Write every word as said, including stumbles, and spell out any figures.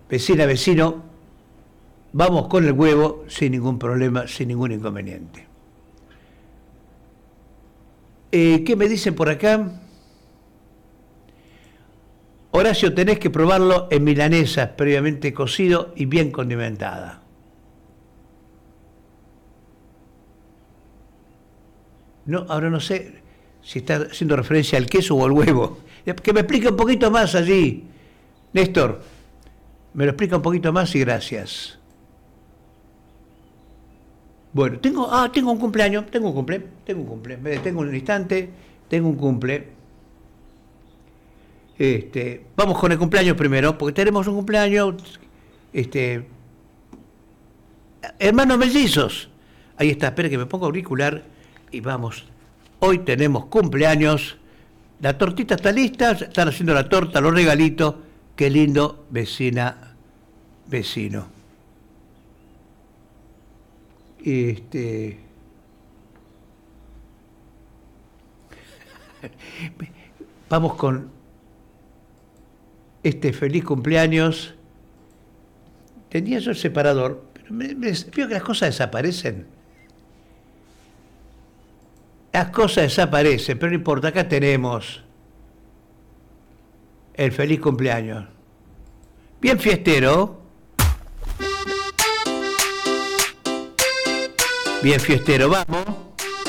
Vecina, vecino, vamos con el huevo sin ningún problema, sin ningún inconveniente. Eh, ¿Qué me dicen por acá? Horacio, tenés que probarlo en milanesa, previamente cocido y bien condimentada. No, ahora no sé si está haciendo referencia al queso o al huevo. Que me explique un poquito más allí. Néstor, me lo explica un poquito más y gracias. Bueno, tengo, ah, tengo un cumpleaños, tengo un cumple, tengo un cumple, me detengo un instante, tengo un cumple. Este, vamos con el cumpleaños primero, porque tenemos un cumpleaños, este, hermanos mellizos. Ahí está, espera que me ponga auricular y vamos. Hoy tenemos cumpleaños, la tortita está lista, están haciendo la torta, los regalitos. Qué lindo, vecina, vecino. Este... Vamos con este feliz cumpleaños. Tenía yo el separador, pero me, me, veo que las cosas desaparecen. Las cosas desaparecen, pero no importa, acá tenemos el feliz cumpleaños. Bien fiestero. Bien fiestero, vamos.